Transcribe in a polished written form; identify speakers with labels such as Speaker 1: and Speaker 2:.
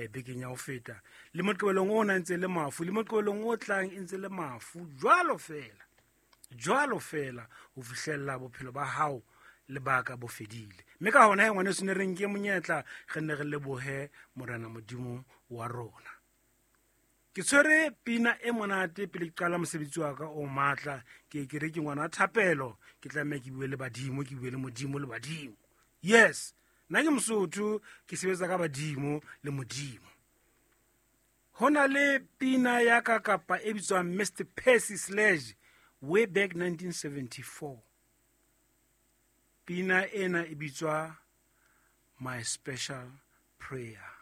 Speaker 1: bekeng ya ho feta le moqebelong o na ntse le mafu le moqebelong o tlang e ntse le mafu jwalo fela ho fihlella bophelo ba hao le baka bo fedile mme ka hona ngwane se ne re nke monyetla re ne re lebohe Morena Modimo wa rona. Ke tshwere pina e monate pele ke qala mosebetsi wa ka o matla ke re ke ngwana Thapelo ke tlameha ke bue le badimo ke bue le Modimo le badimo. Yes, nna ke Mosotho ke sebetsa ka badimo le Modimo. Hona le pina ya ka kapa e bitswang Mr Percy Sledge way back 1974. Pina ena e bitswa My Special Prayer.